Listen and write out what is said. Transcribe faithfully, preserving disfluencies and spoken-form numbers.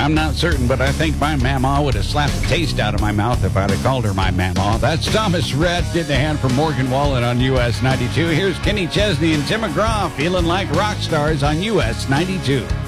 I'm not certain, but I think my mama would have slapped the taste out of my mouth if I'd have called her my mama. That's Thomas Rhett getting a hand from Morgan Wallen on U S ninety-two. Here's Kenny Chesney and Tim McGraw feeling like rock stars on U S ninety-two.